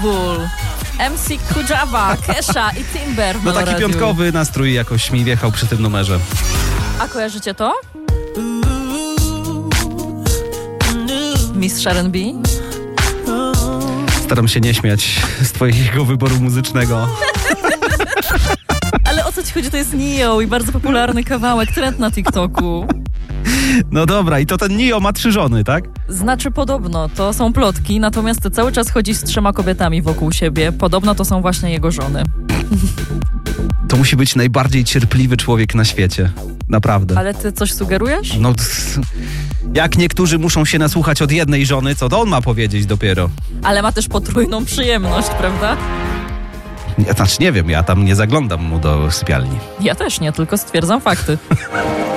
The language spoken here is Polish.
Pitbull, MC Kujawa, Kesha i Timber. No taki radiu. piątkowy nastrój jakoś mi wjechał przy tym numerze. A kojarzycie to? Mistrz R&B? Staram się nie śmiać z twojego wyboru muzycznego. Ale o co ci chodzi? To jest Nio i bardzo popularny kawałek, trend na TikToku. No dobra, i to ten Nio ma 3 żony, tak? Znaczy podobno, to są plotki, natomiast cały czas chodzi z 3 kobietami wokół siebie. Podobno to są właśnie jego żony. To musi być najbardziej cierpliwy człowiek na świecie. Naprawdę. Ale ty coś sugerujesz? No, jak niektórzy muszą się nasłuchać od jednej żony, co to on ma powiedzieć dopiero? Ale ma też potrójną przyjemność, prawda? Ja nie wiem, ja tam nie zaglądam mu do sypialni. Ja też nie, tylko stwierdzam fakty.